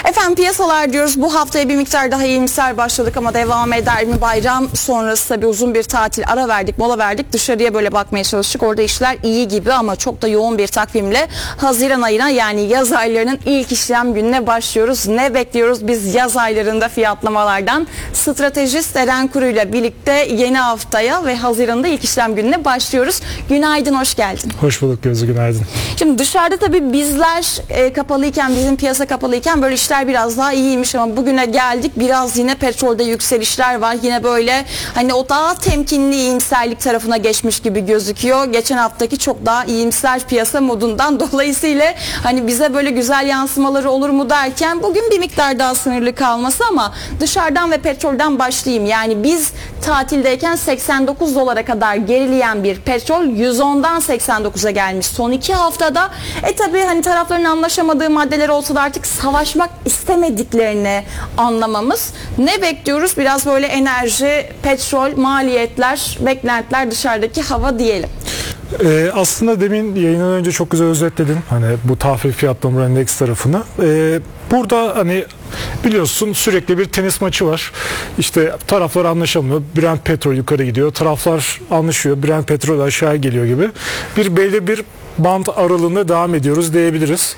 Efendim piyasalar diyoruz. Bu haftaya bir miktar daha iyimser başladık ama devam eder mi? Bayram sonrası tabii uzun bir tatil ara verdik, mola verdik. Dışarıya böyle bakmaya çalıştık. Orada işler iyi gibi ama çok da yoğun bir takvimle Haziran ayına, yani yaz aylarının ilk işlem gününe başlıyoruz. Ne bekliyoruz biz yaz aylarında fiyatlamalardan? Stratejist Eren Kuru ile birlikte yeni haftaya ve Haziran'da ilk işlem gününe başlıyoruz. Günaydın, hoş geldin. Hoş bulduk Gözü, günaydın. Şimdi dışarıda tabii bizler kapalıyken, bizim piyasa kapalıyken böyle işler biraz daha iyiymiş ama bugüne geldik, biraz yine petrolde yükselişler var. Yine böyle hani o daha temkinli iyimserlik tarafına geçmiş gibi gözüküyor. Geçen haftaki çok daha iyimser piyasa modundan dolayısıyla hani bize böyle güzel yansımaları olur mu derken bugün bir miktar daha sınırlı kalması, ama dışarıdan ve petrolden başlayayım. Yani biz tatildeyken 89 dolara kadar gerileyen bir petrol 110'dan 89'a gelmiş son 2 haftada. Tabii hani tarafların anlaşamadığı maddeler olsa da artık savaşmak istemediklerini anlamamız. Ne bekliyoruz? Biraz böyle enerji, petrol, maliyetler, beklentiler, dışarıdaki hava diyelim. Aslında demin yayından önce çok güzel özetledin hani bu tahvil fiyatlamaları endeks tarafını. Burada hani biliyorsun sürekli bir tenis maçı var. İşte taraflar anlaşamıyor. Brent petrol yukarı gidiyor. Taraflar anlaşıyor. Brent petrol aşağı geliyor gibi. Belli bir bant aralığında devam ediyoruz diyebiliriz.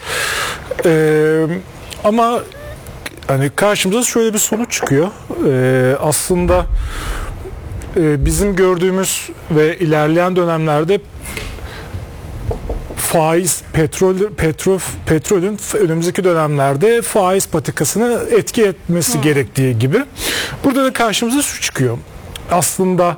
Ama hani karşımıza şöyle bir sonuç çıkıyor. Aslında bizim gördüğümüz ve ilerleyen dönemlerde faiz, petrolün önümüzdeki dönemlerde faiz patikasını etki etmesi gerektiği gibi. Burada da karşımıza şu çıkıyor. Aslında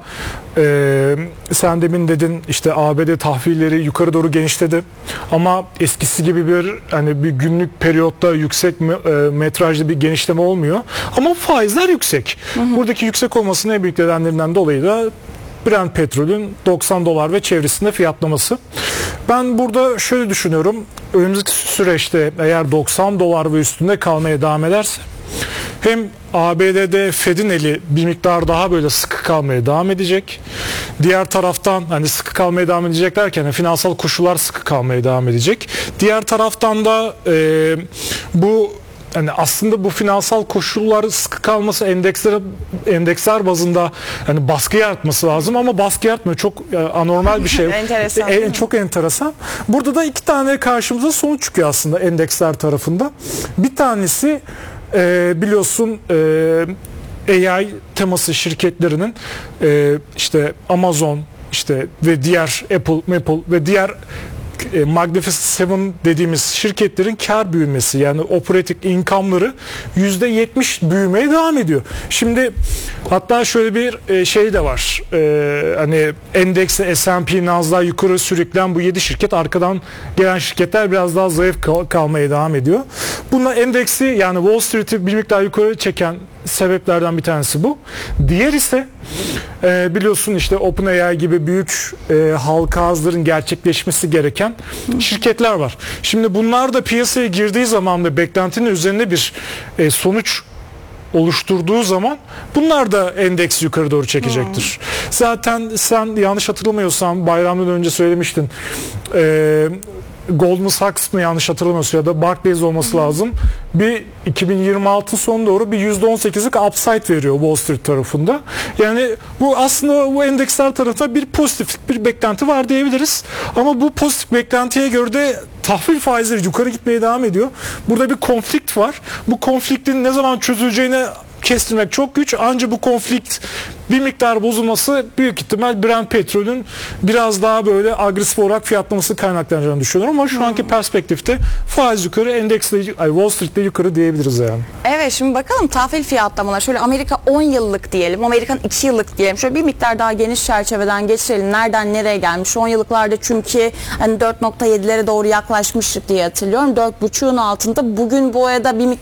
sen demin dedin işte ABD tahvilleri yukarı doğru genişledi ama eskisi gibi bir günlük periyotta yüksek metrajlı bir genişleme olmuyor ama faizler yüksek. Buradaki yüksek olmasının en büyük nedenlerinden dolayı da Brent petrolün 90 dolar ve çevresinde fiyatlaması. Ben burada şöyle düşünüyorum. Önümüzdeki süreçte eğer 90 dolar ve üstünde kalmaya devam ederse hem ABD'de Fed'in eli bir miktar daha böyle sıkı kalmaya devam edecek. Diğer taraftan hani sıkı kalmaya devam edecek derken finansal koşullar sıkı kalmaya devam edecek. Diğer taraftan da bu yani aslında bu finansal koşullar sıkı kalması endeksler bazında hani baskı yaratması lazım ama baskı yaratmıyor. Çok anormal bir şey. Enteresan. Çok enteresan. Burada da iki tane karşımıza sonuç çıkıyor aslında endeksler tarafında. Bir tanesi biliyorsun AI teması şirketlerinin işte Amazon işte ve diğer Apple ve diğer Magnificent Seven dediğimiz şirketlerin kar büyümesi, yani operating income'ları %70 büyümeye devam ediyor. Şimdi hatta şöyle bir şey de var. Hani endekse S&P, Nasdaq yukarı sürükleyen bu 7 şirket, arkadan gelen şirketler biraz daha zayıf kalmaya devam ediyor. Bununla endeksi, yani Wall Street'i bir miktar yukarı çeken sebeplerden bir tanesi bu. Diğer ise biliyorsun işte OpenAI gibi büyük halka arzların gerçekleşmesi gereken şirketler var. Şimdi bunlar da piyasaya girdiği zaman ve beklentinin üzerinde bir sonuç oluşturduğu zaman bunlar da endeksi yukarı doğru çekecektir. Zaten sen yanlış hatırlamıyorsam bayramdan önce söylemiştin. Goldman Sachs mı yanlış hatırlamıyorsun ya da Barclays olması lazım. Bir 2026 sonu doğru bir %18'lik upside veriyor Wall Street tarafında. Yani bu aslında bu endeksler tarafında bir pozitif bir beklenti var diyebiliriz. Ama bu pozitif beklentiye göre de tahvil faizleri yukarı gitmeye devam ediyor. Burada bir konflikt var. Bu konfliktin ne zaman çözüleceğini kestirmek çok güç. Ancak bu konflikt bir miktar bozulması büyük ihtimal Brent petrolün biraz daha böyle agresif olarak fiyatlaması kaynaklanacağını düşünüyorum ama şu anki perspektifte faiz yukarı, endeksle Wall Street'te yukarı diyebiliriz yani. Evet, şimdi bakalım tahvil fiyatlamalar. Şöyle Amerika 10 yıllık diyelim, Amerikan 2 yıllık diyelim. Şöyle bir miktar daha geniş çerçeveden geçirelim. Nereden nereye gelmiş? 10 yıllıklarda çünkü hani 4.7'lere doğru yaklaşmıştık diye hatırlıyorum. 4.5'un altında. Bugün bu arada